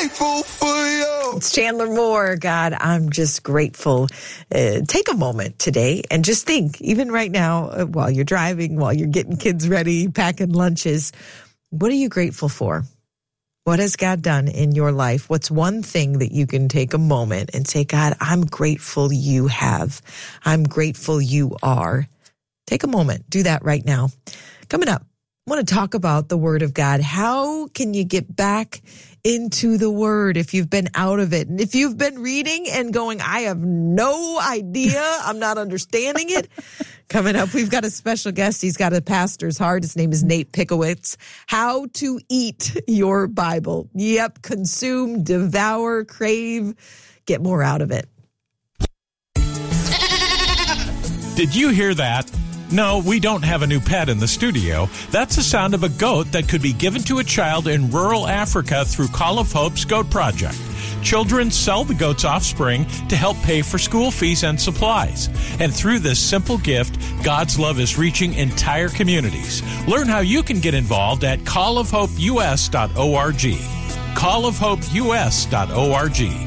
grateful for you. It's Chandler Moore. God, I'm just grateful. Take a moment today and just think, even right now, while you're driving, while you're getting kids ready, packing lunches, what are you grateful for? What has God done in your life? What's one thing that you can take a moment and say, God, I'm grateful you have. I'm grateful you are. Take a moment. Do that right now. Coming up, I want to talk about the Word of God. How can you get back into the Word if you've been out of it? And if you've been reading and going, I have no idea, I'm not understanding it. Coming up, we've got a special guest. He's got a pastor's heart. His name is Nate Pickowicz. How to eat your Bible. Yep, consume, devour, crave, get more out of it. Did you hear that? No, we don't have a new pet in the studio. That's the sound of a goat that could be given to a child in rural Africa through Call of Hope's Goat Project. Children sell the goat's offspring to help pay for school fees and supplies. And through this simple gift, God's love is reaching entire communities. Learn how you can get involved at callofhopeus.org. callofhopeus.org.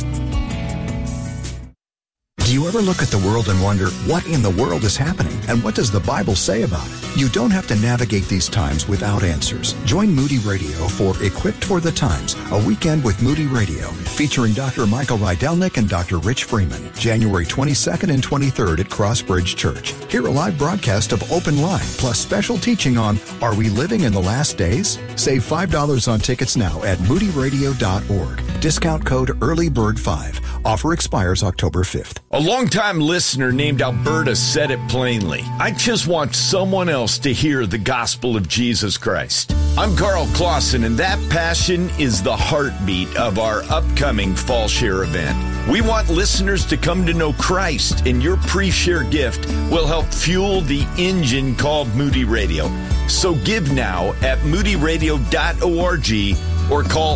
Do you ever look at the world and wonder, what in the world is happening? And what does the Bible say about it? You don't have to navigate these times without answers. Join Moody Radio for Equipped for the Times, a weekend with Moody Radio, featuring Dr. Michael Rydelnik and Dr. Rich Freeman, January 22nd and 23rd at Crossbridge Church. Hear a live broadcast of Open Line, plus special teaching on Are We Living in the Last Days? Save $5 on tickets now at moodyradio.org. Discount code EARLYBIRD5. Offer expires October 5th. A longtime listener named Alberta said it plainly. I just want someone else to hear the gospel of Jesus Christ. I'm Carl Clausen, and that passion is the heartbeat of our upcoming Fall Share event. We want listeners to come to know Christ, and your pre-share gift will help fuel the engine called Moody Radio. So give now at moodyradio.org or call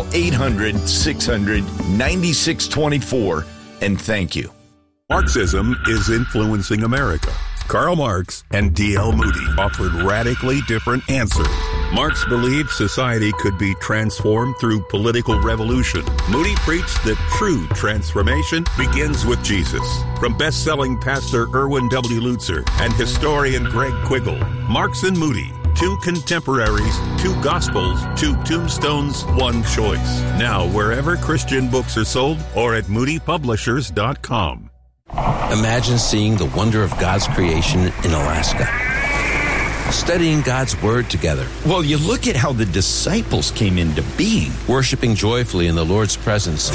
800-600-9624, and thank you. Marxism is influencing America. Karl Marx and D.L. Moody offered radically different answers. Marx believed society could be transformed through political revolution. Moody preached that true transformation begins with Jesus. From best-selling pastor Erwin W. Lutzer and historian Greg Quiggle, Marx and Moody, two contemporaries, two gospels, two tombstones, one choice. Now, wherever Christian books are sold or at moodypublishers.com. Imagine seeing the wonder of God's creation in Alaska. Studying God's Word together. Well, you look at how the disciples came into being. Worshiping joyfully in the Lord's presence.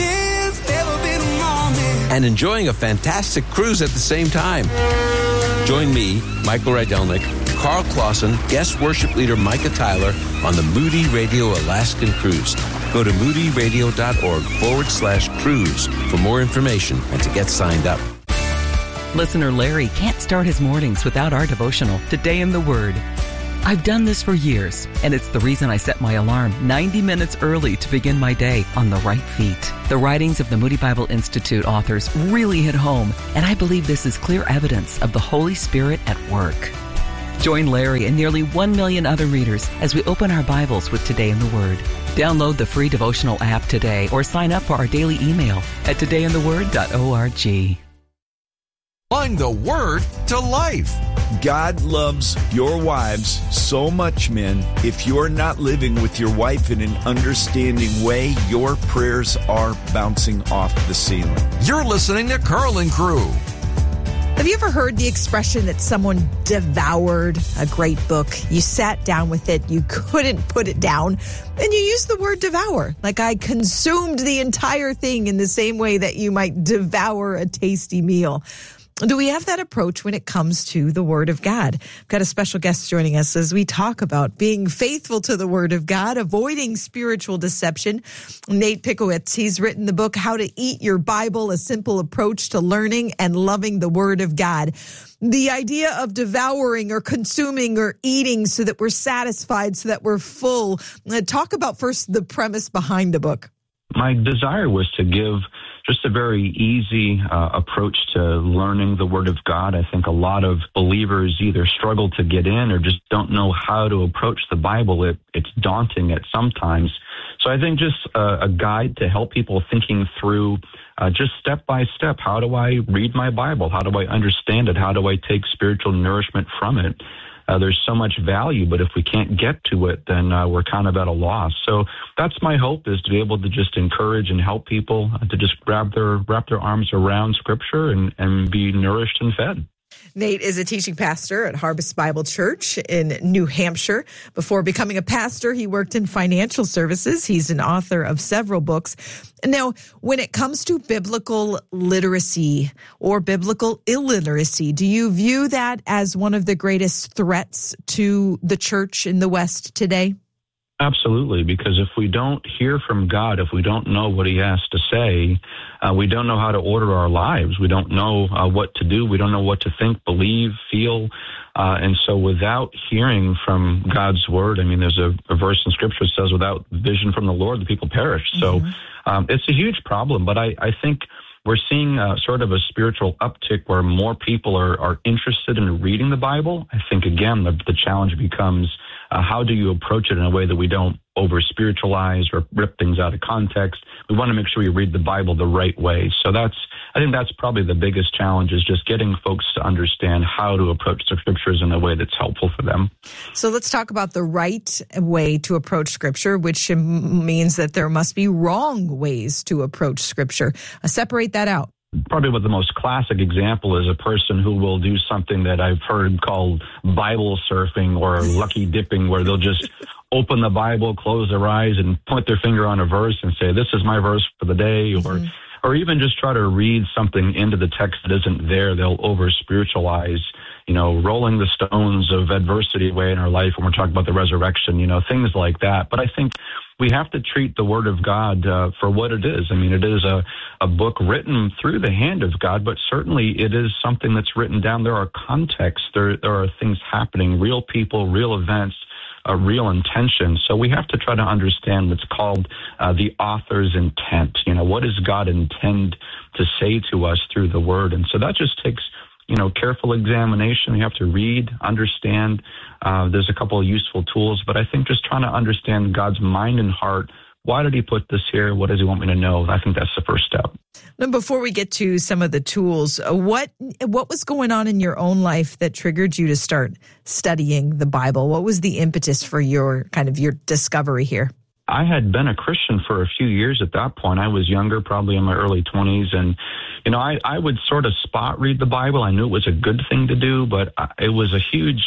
And enjoying a fantastic cruise at the same time. Join me, Michael Rydelnik, Carl Clausen, guest worship leader Micah Tyler on the Moody Radio Alaskan Cruise. Go to moodyradio.org/cruise for more information and to get signed up. Listener Larry can't start his mornings without our devotional, Today in the Word. I've done this for years, and it's the reason I set my alarm 90 minutes early to begin my day on the right feet. The writings of the Moody Bible Institute authors really hit home, and I believe this is clear evidence of the Holy Spirit at work. Join Larry and nearly 1 million other readers as we open our Bibles with Today in the Word. Download the free devotional app today or sign up for our daily email at todayintheword.org. Applying the Word to life. God loves your wives so much, men. If you're not living with your wife in an understanding way, your prayers are bouncing off the ceiling. You're listening to Carl and Crew. Have you ever heard the expression that someone devoured a great book? You sat down with it, you couldn't put it down, and you used the word devour. Like, I consumed the entire thing in the same way that you might devour a tasty meal. Do we have that approach when it comes to the Word of God? I've got a special guest joining us as we talk about being faithful to the Word of God, avoiding spiritual deception. Nate Pickowicz, he's written the book, How to Eat Your Bible, a simple approach to learning and loving the Word of God. The idea of devouring or consuming or eating so that we're satisfied, so that we're full. Talk about first the premise behind the book. My desire was to give just a very easy approach to learning the Word of God. I think a lot of believers either struggle to get in or just don't know how to approach the Bible. It's daunting at sometimes. So I think just a guide to help people thinking through just step by step, how do I read my Bible? How do I understand it? How do I take spiritual nourishment from it? There's so much value, but if we can't get to it, then we're kind of at a loss. So that's my hope, is to be able to just encourage and help people to just wrap their arms around Scripture and be nourished and fed. Nate is a teaching pastor at Harvest Bible Church in New Hampshire. Before becoming a pastor, he worked in financial services. He's an author of several books. Now, when it comes to biblical literacy or biblical illiteracy, do you view that as one of the greatest threats to the church in the West today? Absolutely, because if we don't hear from God, if we don't know what he has to say, we don't know how to order our lives. We don't know what to do. We don't know what to think, believe, feel. And so without hearing from God's word, I mean, there's a verse in Scripture that says, without vision from the Lord, the people perish. So it's a huge problem, but I think we're seeing sort of a spiritual uptick where more people are interested in reading the Bible. I think, again, the challenge becomes how do you approach it in a way that we don't over-spiritualize or rip things out of context. We want to make sure we read the Bible the right way. So I think that's probably the biggest challenge, is just getting folks to understand how to approach the Scriptures in a way that's helpful for them. So let's talk about the right way to approach Scripture, which means that there must be wrong ways to approach Scripture. Separate that out. Probably what the most classic example is a person who will do something that I've heard called Bible surfing or lucky dipping, where they'll just open the Bible, close their eyes, and point their finger on a verse and say, this is my verse for the day, or even just try to read something into the text that isn't there. They'll over-spiritualize, rolling the stones of adversity away in our life when we're talking about the resurrection, things like that. But I think we have to treat the Word of God for what it is. I mean, it is a book written through the hand of God, but certainly it is something that's written down. There are contexts. There are things happening, real people, real events, a real intention. So we have to try to understand what's called the author's intent. What does God intend to say to us through the Word? And so that just takes careful examination. You have to read, understand. There's a couple of useful tools, but I think just trying to understand God's mind and heart. Why did he put this here? What does he want me to know? I think that's the first step. Now, before we get to some of the tools, what was going on in your own life that triggered you to start studying the Bible? What was the impetus for your discovery here? I had been a Christian for a few years at that point. I was younger, probably in my early 20s. And, I would sort of spot read the Bible. I knew it was a good thing to do, but it was a huge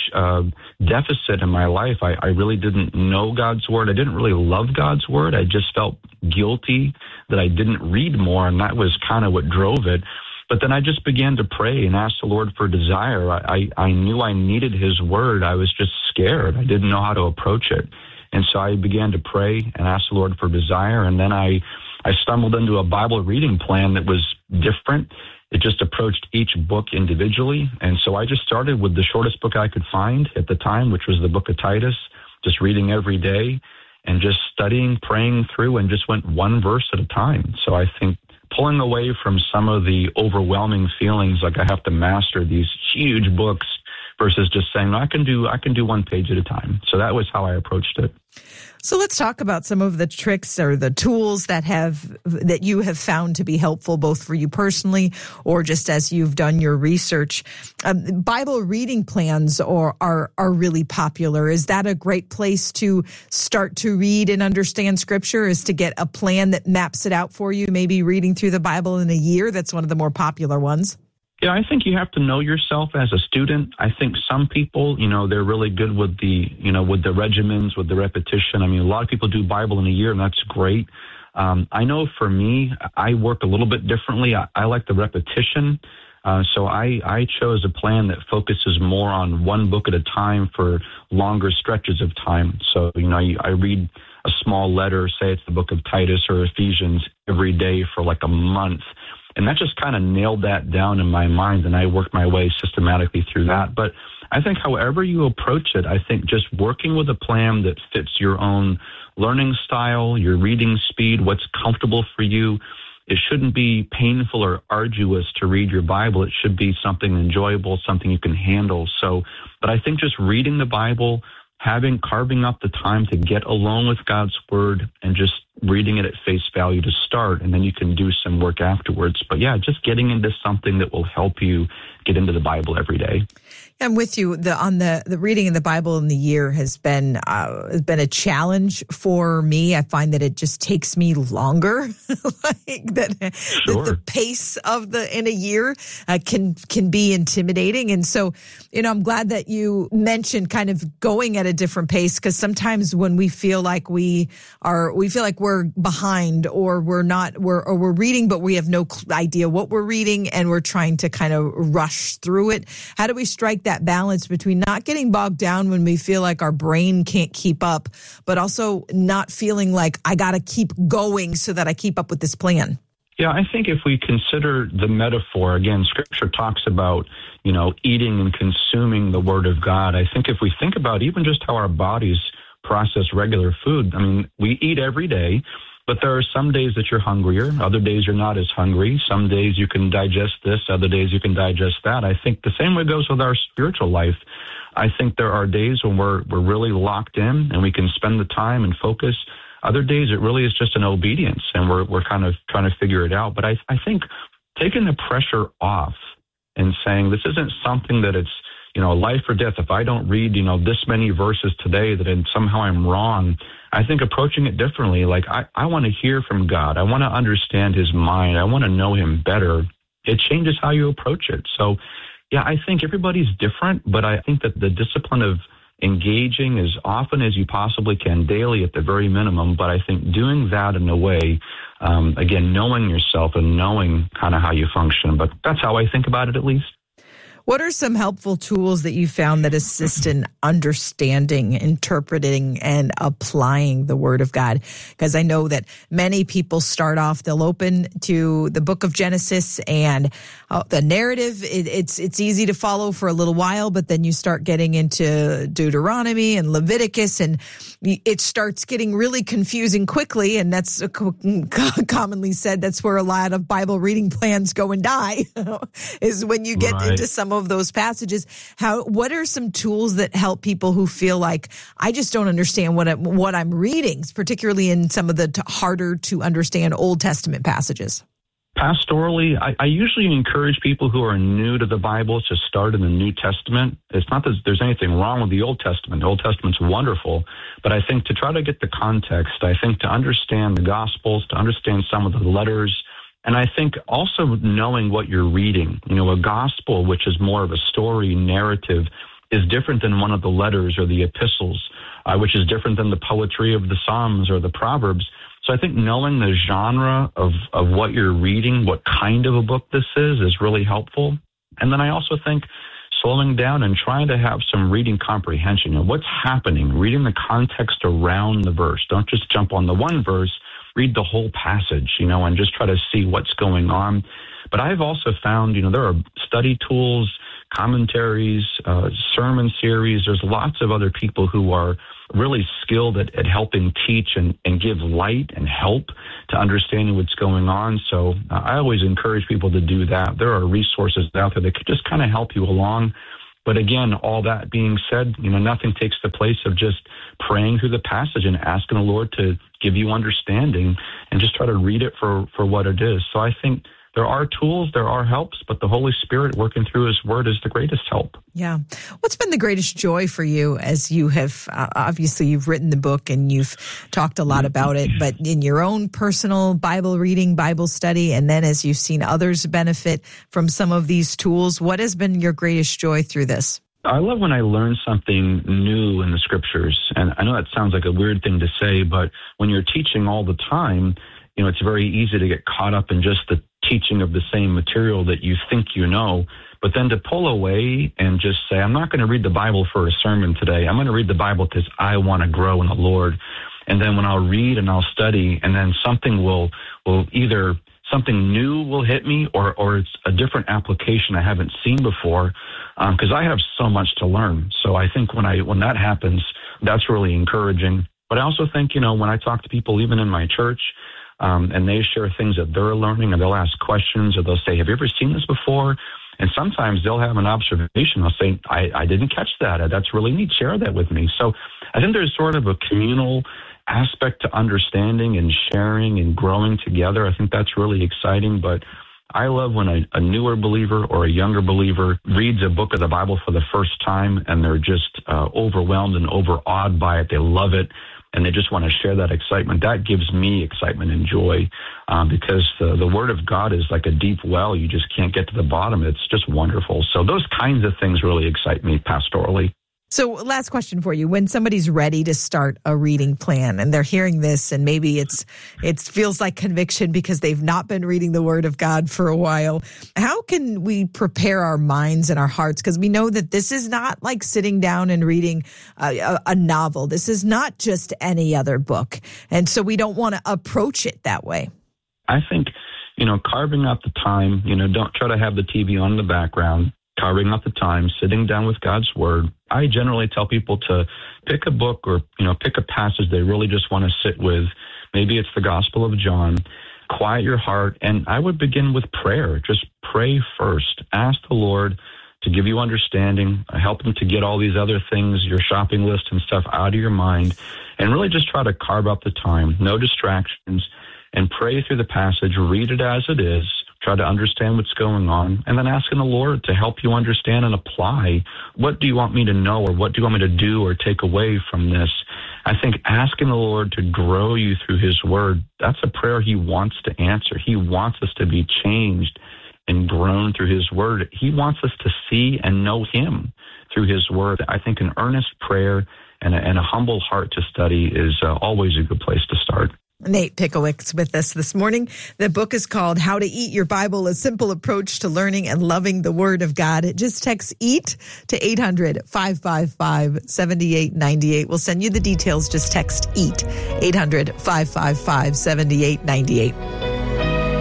deficit in my life. I really didn't know God's Word. I didn't really love God's Word. I just felt guilty that I didn't read more, and that was kind of what drove it. But then I just began to pray and ask the Lord for desire. I knew I needed his Word. I was just scared. I didn't know how to approach it. And so I began to pray and ask the Lord for desire. And then I stumbled into a Bible reading plan that was different. It just approached each book individually. And so I just started with the shortest book I could find at the time, which was the book of Titus, just reading every day and just studying, praying through, and just went one verse at a time. So I think pulling away from some of the overwhelming feelings like I have to master these huge books versus just saying, no, I can do one page at a time. So that was how I approached it. So let's talk about some of the tricks or the tools that you have found to be helpful, both for you personally or just as you've done your research. Bible reading plans are really popular. Is that a great place to start to read and understand Scripture, is to get a plan that maps it out for you, maybe reading through the Bible in a year? That's one of the more popular ones. Yeah, I think you have to know yourself as a student. I think some people, they're really good with with the regimens, with the repetition. I mean, a lot of people do Bible in a year, and that's great. I know for me, I work a little bit differently. I like the repetition. So I chose a plan that focuses more on one book at a time for longer stretches of time. So, I read a small letter, say it's the book of Titus or Ephesians, every day for like a month. And that just kind of nailed that down in my mind, and I worked my way systematically through that. But I think however you approach it, I think just working with a plan that fits your own learning style, your reading speed, what's comfortable for you. It shouldn't be painful or arduous to read your Bible. It should be something enjoyable, something you can handle. But I think just reading the Bible, carving up the time to get alone with God's Word and just reading it at face value to start, and then you can do some work afterwards. But yeah, just getting into something that will help you get into the Bible every day. I'm with you. The reading in the Bible in the year has been a challenge for me. I find that it just takes me longer. that the pace of in a year can be intimidating. And so, I'm glad that you mentioned kind of going at a different pace, because sometimes when we feel like we feel like we're behind, or we're reading, but we have no idea what we're reading, and we're trying to kind of rush through it. How do we strike that balance between not getting bogged down when we feel like our brain can't keep up, but also not feeling like I got to keep going so that I keep up with this plan? Yeah, I think if we consider the metaphor, again, Scripture talks about, eating and consuming the Word of God. I think if we think about even just how our bodies process regular food, I mean, we eat every day, but there are some days that you're hungrier, other days you're not as hungry. Some days you can digest this, other days you can digest that. I think the same way goes with our spiritual life. I think there are days when we're really locked in and we can spend the time and focus. Other days it really is just an obedience, and we're kind of trying to figure it out. But I think taking the pressure off and saying this isn't something that it's, life or death. If I don't read, this many verses today, that somehow I'm wrong. I think approaching it differently, like I want to hear from God. I want to understand his mind. I want to know him better. It changes how you approach it. So, yeah, I think everybody's different, but I think that the discipline of engaging as often as you possibly can, daily at the very minimum, but I think doing that in a way, again, knowing yourself and knowing kind of how you function. But that's how I think about it, at least. What are some helpful tools that you found that assist in understanding, interpreting, and applying the Word of God? Because I know that many people start off, they'll open to the book of Genesis, and the narrative, it's easy to follow for a little while, but then you start getting into Deuteronomy and Leviticus, and it starts getting really confusing quickly, and that's commonly said that's where a lot of Bible reading plans go and die, is when you get into some of those passages. What are some tools that help people who feel like I just don't understand what I'm reading, particularly in some of the harder to understand Old Testament passages? Pastorally, I usually encourage people who are new to the Bible to start in the New Testament. It's not that there's anything wrong with the Old Testament. The Old Testament's wonderful, but I think to try to get the context, I think to understand the Gospels, to understand some of the letters, and I think also knowing what you're reading. A gospel, which is more of a story narrative, is different than one of the letters or the epistles, which is different than the poetry of the Psalms or the Proverbs. So I think knowing the genre of what you're reading, what kind of a book this is really helpful. And then I also think slowing down and trying to have some reading comprehension. What's happening? Reading the context around the verse. Don't just jump on the one verse. Read the whole passage, and just try to see what's going on. But I've also found, there are study tools, commentaries, sermon series. There's lots of other people who are really skilled at helping teach and give light and help to understanding what's going on. So I always encourage people to do that. There are resources out there that could just kind of help you along. But again, all that being said, nothing takes the place of just praying through the passage and asking the Lord to give you understanding and just try to read it for what it is. So I think there are tools, there are helps, but the Holy Spirit working through his word is the greatest help. Yeah. What's been the greatest joy for you as you have, obviously you've written the book and you've talked a lot about it, but in your own personal Bible reading, Bible study, and then as you've seen others benefit from some of these tools, what has been your greatest joy through this? I love when I learn something new in the Scriptures. And I know that sounds like a weird thing to say, but when you're teaching all the time, it's very easy to get caught up in just the teaching of the same material that you think you know, but then to pull away and just say, I'm not going to read the Bible for a sermon today. I'm going to read the Bible because I want to grow in the Lord. And then when I'll read and I'll study, and then something will either something new will hit me or it's a different application I haven't seen before, because I have so much to learn. So I think when that happens, that's really encouraging. But I also think, when I talk to people, even in my church, and they share things that they're learning, and they'll ask questions, or they'll say, have you ever seen this before? And sometimes they'll have an observation. I'll say, I didn't catch that. That's really neat. Share that with me. So I think there's sort of a communal aspect to understanding and sharing and growing together. I think that's really exciting. But I love when a newer believer or a younger believer reads a book of the Bible for the first time and they're just overwhelmed and overawed by it. They love it, and they just want to share that excitement. That gives me excitement and joy because the Word of God is like a deep well. You just can't get to the bottom. It's just wonderful. So those kinds of things really excite me pastorally. So last question for you. When somebody's ready to start a reading plan and they're hearing this and maybe it feels like conviction because they've not been reading the Word of God for a while, how can we prepare our minds and our hearts? Because we know that this is not like sitting down and reading a novel. This is not just any other book. And so we don't want to approach it that way. I think, carving out the time, don't try to have the TV on in the background. Carving out the time, sitting down with God's Word. I generally tell people to pick a book or, pick a passage they really just want to sit with. Maybe it's the Gospel of John. Quiet your heart. And I would begin with prayer. Just pray first. Ask the Lord to give you understanding, help him to get all these other things, your shopping list and stuff out of your mind, and really just try to carve out the time. No distractions. And pray through the passage. Read it as it is. Try to understand what's going on, and then asking the Lord to help you understand and apply. What do you want me to know, or what do you want me to do or take away from this? I think asking the Lord to grow you through his Word, that's a prayer he wants to answer. He wants us to be changed and grown through his Word. He wants us to see and know him through his Word. I think an earnest prayer and a humble heart to study is always a good place to start. Nate Pickowicz with us this morning. The book is called How to Eat Your Bible, A Simple Approach to Learning and Loving the Word of God. Just text EAT to 800-555-7898. We'll send you the details. Just text EAT, 800-555-7898.